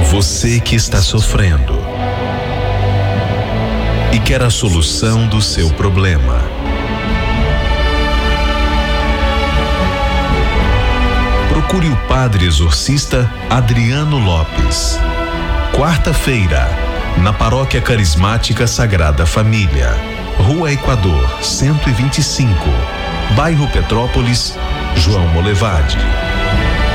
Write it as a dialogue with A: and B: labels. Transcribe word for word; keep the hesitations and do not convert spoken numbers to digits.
A: Você que está sofrendo e quer a solução do seu problema. Procure o Padre Exorcista Adriano Lopes. Quarta-feira, na Paróquia Carismática Sagrada Família, Rua Equador, cento e vinte e cinco, Bairro Petrópolis, João Molevade.